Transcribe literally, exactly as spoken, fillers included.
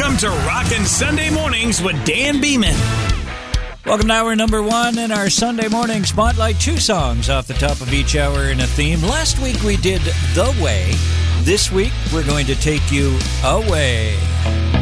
Welcome to Rockin' Sunday Mornings with Dan Beeman. Welcome to hour number one in our Sunday morning spotlight. Two songs off the top of each hour in a theme. Last week we did The Way. This week we're going to take you away.